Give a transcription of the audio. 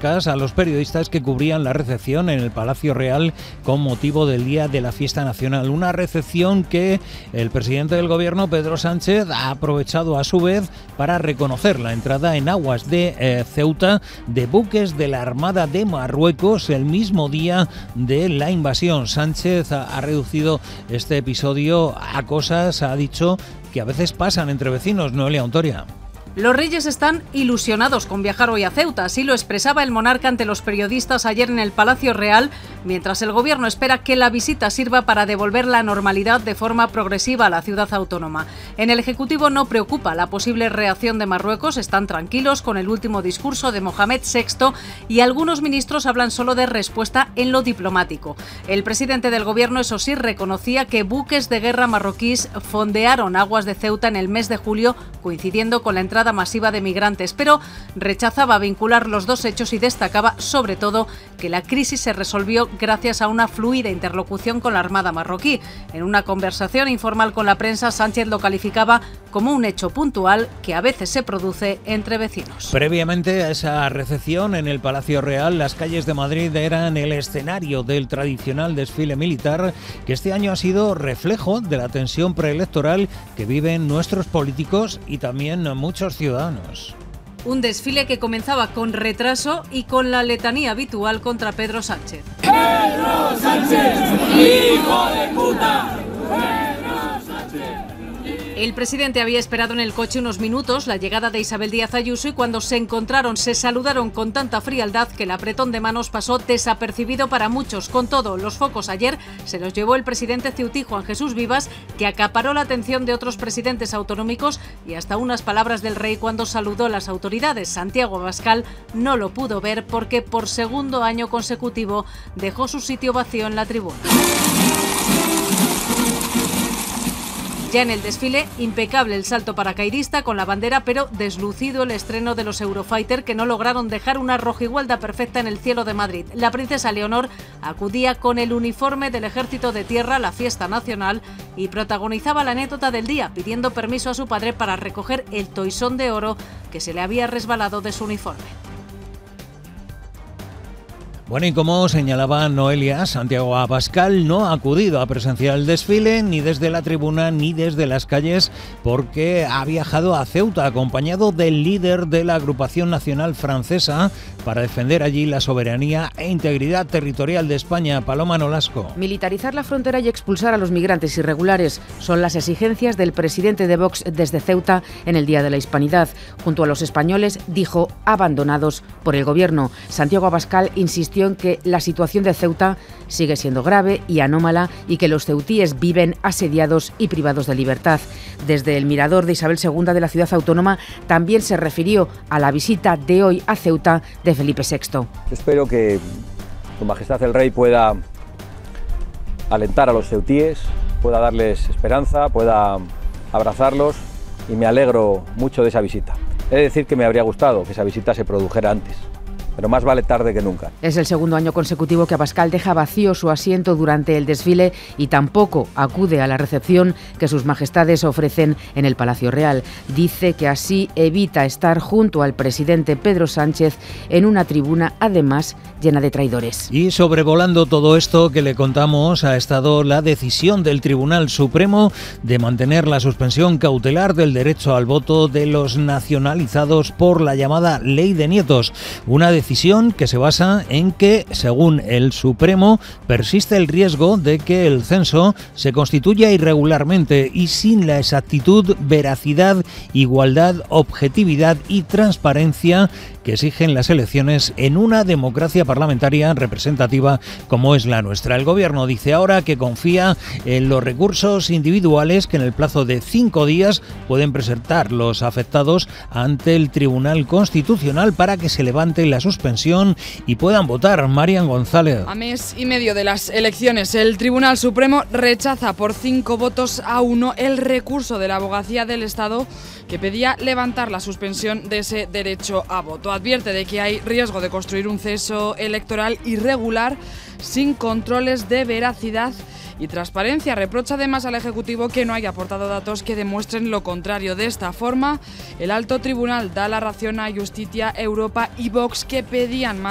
monarcas a los periodistas que cubrían la recepción en el Palacio Real con motivo del Día de la Fiesta Nacional. Una recepción que el presidente del gobierno, Pedro Sánchez, ha aprovechado a su vez para reconocer la entrada en aguas de Ceuta de buques de la Armada de Marruecos el mismo día de la invasión. Sánchez ha reducido este episodio a cosas, ha dicho, que a veces pasan entre vecinos. Noelia Ontoria. Los reyes están ilusionados con viajar hoy a Ceuta, así lo expresaba el monarca ante los periodistas ayer en el Palacio Real, mientras el gobierno espera que la visita sirva para devolver la normalidad de forma progresiva a la ciudad autónoma. En el Ejecutivo no preocupa la posible reacción de Marruecos, están tranquilos con el último discurso de Mohamed VI y algunos ministros hablan solo de respuesta en lo diplomático. El presidente del gobierno, eso sí, reconocía que buques de guerra marroquíes fondearon aguas de Ceuta en el mes de julio, coincidiendo con la entrada masiva de migrantes, pero rechazaba vincular los dos hechos y destacaba sobre todo que la crisis se resolvió gracias a una fluida interlocución con la Armada marroquí. En una conversación informal con la prensa, Sánchez lo calificaba como un hecho puntual que a veces se produce entre vecinos. Previamente a esa recepción en el Palacio Real, las calles de Madrid eran el escenario del tradicional desfile militar, que este año ha sido reflejo de la tensión preelectoral que viven nuestros políticos y también muchos ciudadanos. Un desfile que comenzaba con retraso y con la letanía habitual contra Pedro Sánchez. ¡Pedro Sánchez, hijo de puta! El presidente había esperado en el coche unos minutos la llegada de Isabel Díaz Ayuso y cuando se encontraron se saludaron con tanta frialdad que el apretón de manos pasó desapercibido para muchos. Con todo, los focos ayer se los llevó el presidente ceutí Juan Jesús Vivas, que acaparó la atención de otros presidentes autonómicos y hasta unas palabras del rey cuando saludó a las autoridades. Santiago Abascal no lo pudo ver porque por segundo año consecutivo dejó su sitio vacío en la tribuna. Ya en el desfile, impecable el salto paracaidista con la bandera, pero deslucido el estreno de los Eurofighter que no lograron dejar una rojigualda perfecta en el cielo de Madrid. La princesa Leonor acudía con el uniforme del Ejército de Tierra a la fiesta nacional y protagonizaba la anécdota del día, pidiendo permiso a su padre para recoger el toisón de oro que se le había resbalado de su uniforme. Bueno, y como señalaba Noelia, Santiago Abascal no ha acudido a presenciar el desfile ni desde la tribuna ni desde las calles porque ha viajado a Ceuta acompañado del líder de la agrupación nacional francesa para defender allí la soberanía e integridad territorial de España. Paloma Nolasco. Militarizar la frontera y expulsar a los migrantes irregulares son las exigencias del presidente de Vox desde Ceuta en el Día de la Hispanidad. Junto a los españoles, dijo, abandonados por el gobierno. Santiago Abascal insistió en que la situación de Ceuta sigue siendo grave y anómala y que los ceutíes viven asediados y privados de libertad. Desde el mirador de Isabel II de la ciudad autónoma también se refirió a la visita de hoy a Ceuta de Felipe VI. Espero que Su Majestad el Rey pueda alentar a los ceutíes, pueda darles esperanza, pueda abrazarlos y me alegro mucho de esa visita. He de decir que me habría gustado que esa visita se produjera antes, pero más vale tarde que nunca. Es el segundo año consecutivo que Abascal deja vacío su asiento durante el desfile y tampoco acude a la recepción que sus majestades ofrecen en el Palacio Real. Dice que así evita estar junto al presidente Pedro Sánchez en una tribuna, además, llena de traidores. Y sobrevolando todo esto que le contamos, ha estado la decisión del Tribunal Supremo de mantener la suspensión cautelar del derecho al voto de los nacionalizados por la llamada Ley de Nietos. Una decisión que se basa en que, según el Supremo, persiste el riesgo de que el censo se constituya irregularmente y sin la exactitud, veracidad, igualdad, objetividad y transparencia que exigen las elecciones en una democracia parlamentaria representativa como es la nuestra. El Gobierno dice ahora que confía en los recursos individuales que en el plazo de 5 días pueden presentar los afectados ante el Tribunal Constitucional para que se levante la suspensión y puedan votar. Marian González. A mes y medio de las elecciones, el Tribunal Supremo rechaza por 5 votos a 1 el recurso de la Abogacía del Estado que pedía levantar la suspensión de ese derecho a voto. Advierte de que hay riesgo de construir un proceso electoral irregular sin controles de veracidad y transparencia. Reprocha además al Ejecutivo que no haya aportado datos que demuestren lo contrario. De esta forma, el alto tribunal da la razón a Justicia, Europa y Vox, que pedían más